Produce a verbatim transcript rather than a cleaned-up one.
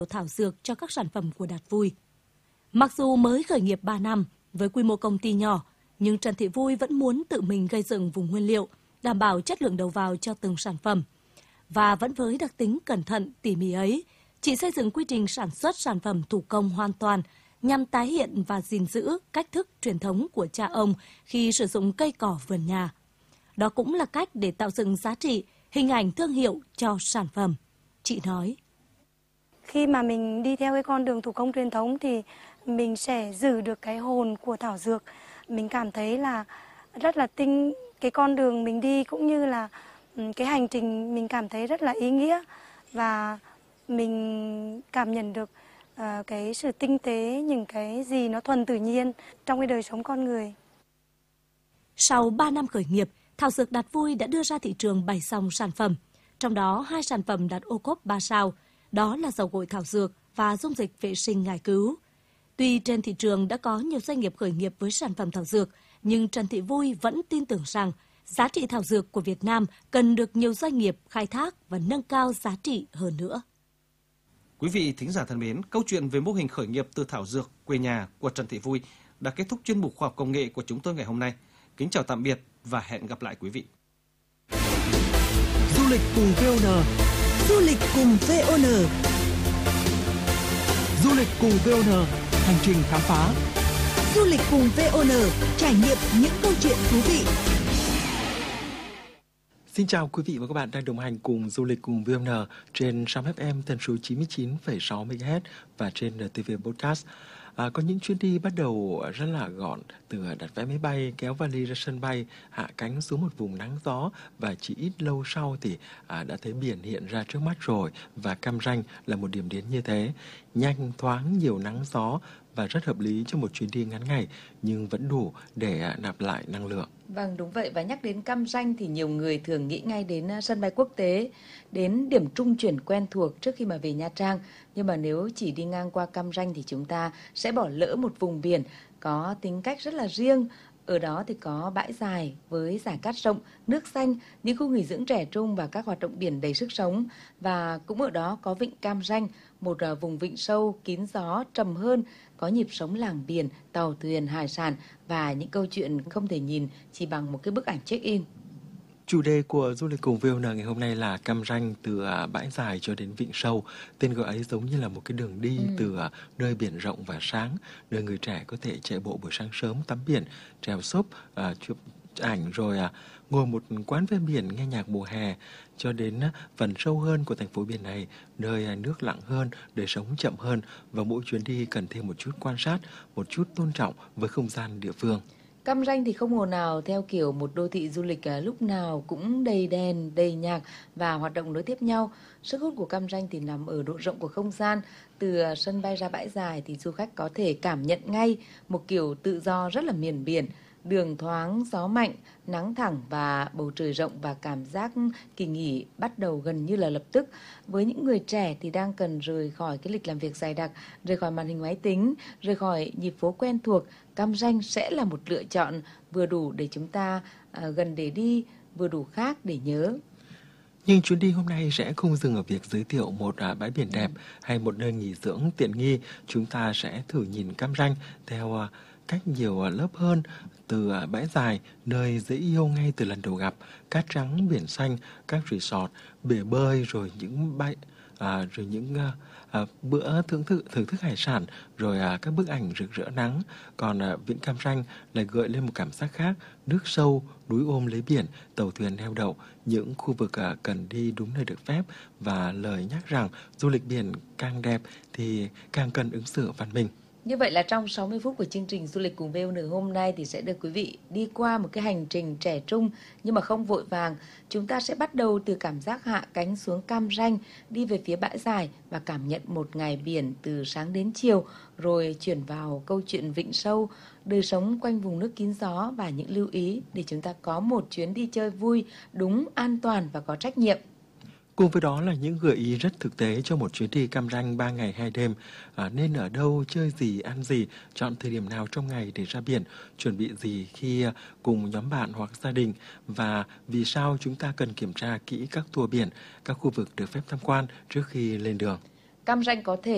thảo dược cho các sản phẩm của Đạt Vui. Mặc dù mới khởi nghiệp ba năm với quy mô công ty nhỏ, nhưng Trần Thị Vui vẫn muốn tự mình gây dựng vùng nguyên liệu, đảm bảo chất lượng đầu vào cho từng sản phẩm. Và vẫn với đặc tính cẩn thận, tỉ mỉ ấy, chị xây dựng quy trình sản xuất sản phẩm thủ công hoàn toàn nhằm tái hiện và gìn giữ cách thức truyền thống của cha ông khi sử dụng cây cỏ vườn nhà. Đó cũng là cách để tạo dựng giá trị, hình ảnh thương hiệu cho sản phẩm. Chị nói. Khi mà mình đi theo cái con đường thủ công truyền thống thì mình sẽ giữ được cái hồn của thảo dược. Mình cảm thấy là rất là tinh, cái con đường mình đi cũng như là cái hành trình mình cảm thấy rất là ý nghĩa. Và mình cảm nhận được uh, cái sự tinh tế, những cái gì nó thuần tự nhiên trong cái đời sống con người. Sau ba năm khởi nghiệp, thảo dược Đạt Vui đã đưa ra thị trường bảy dòng sản phẩm. Trong đó, hai sản phẩm đạt ô cốp ba sao, đó là dầu gội thảo dược và dung dịch vệ sinh ngải cứu. Tuy trên thị trường đã có nhiều doanh nghiệp khởi nghiệp với sản phẩm thảo dược, nhưng Trần Thị Vui vẫn tin tưởng rằng giá trị thảo dược của Việt Nam cần được nhiều doanh nghiệp khai thác và nâng cao giá trị hơn nữa. Quý vị thính giả thân mến, câu chuyện về mô hình khởi nghiệp từ thảo dược quê nhà của Trần Thị Vui đã kết thúc chuyên mục khoa học công nghệ của chúng tôi ngày hôm nay. Kính chào tạm biệt và hẹn gặp lại quý vị. Du lịch cùng vê o en. Du lịch cùng vê o en. Du lịch cùng vê o en, hành trình khám phá. Du lịch cùng vê o en, trải nghiệm những câu chuyện thú vị. Xin chào quý vị và các bạn đang đồng hành cùng Du lịch cùng vê o en trên sóng ép em tần số chín mươi chín phẩy sáu mê ga héc và trên en tê vê Podcast. À, có những chuyến đi bắt đầu rất là gọn, từ đặt vé máy bay, kéo vali ra sân bay, hạ cánh xuống một vùng nắng gió và chỉ ít lâu sau thì à, đã thấy biển hiện ra trước mắt rồi, và Cam Ranh là một điểm đến như thế. Nhanh, thoáng, nhiều nắng gió và rất hợp lý cho một chuyến đi ngắn ngày nhưng vẫn đủ để à, nạp lại năng lượng. Vâng, đúng vậy. Và nhắc đến Cam Ranh thì nhiều người thường nghĩ ngay đến sân bay quốc tế, đến điểm trung chuyển quen thuộc trước khi mà về Nha Trang. Nhưng mà nếu chỉ đi ngang qua Cam Ranh thì chúng ta sẽ bỏ lỡ một vùng biển có tính cách rất là riêng. Ở đó thì có bãi dài với dải cát rộng, nước xanh, những khu nghỉ dưỡng trẻ trung và các hoạt động biển đầy sức sống. Và cũng ở đó có vịnh Cam Ranh, một vùng vịnh sâu, kín gió, trầm hơn, có nhịp sống làng biển, tàu thuyền, hải sản và những câu chuyện không thể nhìn chỉ bằng một cái bức ảnh check-in. Chủ đề của Du lịch cùng vê o en ngày hôm nay là Cam Ranh, từ bãi dài cho đến vịnh sâu. Tên gọi ấy giống như là một cái đường đi ừ. từ nơi biển rộng và sáng, nơi người trẻ có thể chạy bộ buổi sáng sớm, tắm biển, trèo súp, uh, chụp ảnh rồi uh, ngồi một quán ven biển nghe nhạc mùa hè, cho đến uh, phần sâu hơn của thành phố biển này, nơi uh, nước lặng hơn, đời sống chậm hơn, và mỗi chuyến đi cần thêm một chút quan sát, một chút tôn trọng với không gian địa phương. Cam Ranh thì không ồn ào theo kiểu một đô thị du lịch lúc nào cũng đầy đèn, đầy nhạc và hoạt động nối tiếp nhau. Sức hút của Cam Ranh thì nằm ở độ rộng của không gian. Từ sân bay ra bãi dài thì du khách có thể cảm nhận ngay một kiểu tự do rất là miền biển. Đường thoáng, gió mạnh, nắng thẳng và bầu trời rộng, và cảm giác kỳ nghỉ bắt đầu gần như là lập tức. Với những người trẻ thì đang cần rời khỏi cái lịch làm việc dày đặc, rời khỏi màn hình máy tính, rời khỏi nhịp phố quen thuộc, Cam Ranh sẽ là một lựa chọn vừa đủ để chúng ta à, gần để đi, vừa đủ khác để nhớ. Nhưng chuyến đi hôm nay sẽ không dừng ở việc giới thiệu một à, bãi biển đẹp hay một nơi nghỉ dưỡng tiện nghi. Chúng ta sẽ thử nhìn Cam Ranh theo à, cách nhiều lớp hơn, từ bãi dài, nơi dễ yêu ngay từ lần đầu gặp, cát trắng, biển xanh, các resort, bể bơi, rồi những bãi, à, rồi những à, à, bữa thưởng thức thưởng thức hải sản, rồi à, các bức ảnh rực rỡ nắng. Còn à, vịnh Cam Ranh lại gợi lên một cảm giác khác, nước sâu, núi ôm lấy biển, tàu thuyền neo đậu, những khu vực à, cần đi đúng nơi được phép, và lời nhắc rằng du lịch biển càng đẹp thì càng cần ứng xử văn minh. Như vậy là trong sáu mươi phút của chương trình Du lịch cùng vê o en hôm nay thì sẽ được quý vị đi qua một cái hành trình trẻ trung nhưng mà không vội vàng. Chúng ta sẽ bắt đầu từ cảm giác hạ cánh xuống Cam Ranh, đi về phía bãi dài và cảm nhận một ngày biển từ sáng đến chiều, rồi chuyển vào câu chuyện vịnh sâu, đời sống quanh vùng nước kín gió và những lưu ý để chúng ta có một chuyến đi chơi vui, đúng, an toàn và có trách nhiệm. Cùng với đó là những gợi ý rất thực tế cho một chuyến đi Cam Ranh ba ngày hai đêm. À, nên ở đâu, chơi gì, ăn gì, chọn thời điểm nào trong ngày để ra biển, chuẩn bị gì khi cùng nhóm bạn hoặc gia đình, và vì sao chúng ta cần kiểm tra kỹ các tour biển, các khu vực được phép tham quan trước khi lên đường. Cam Ranh có thể